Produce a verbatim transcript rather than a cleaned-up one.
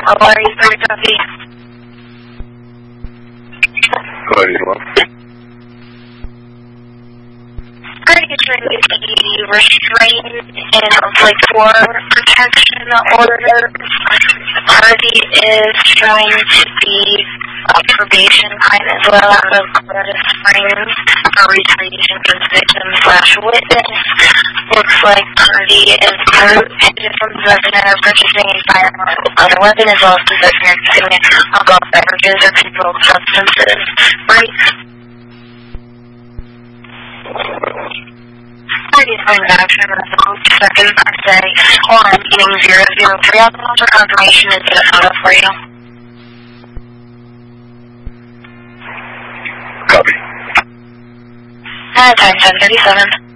How are you, Third Copy? Hello, hello. Are you trying to be restrained and like for protection order? Party is trying to be on probation kind as well out of Colorado Springs for retaliation for the victim slash witness. Looks like Party is prohibited from possessing or purchasing a firearm or other weapon as well as possessing or consuming alcohol beverages or controlled substances. Right? Party's going back to the phone second per se on meeting zero zero three. I'll call for confirmation and get a photo for you. Copy. Uh, time ten thirty-seven.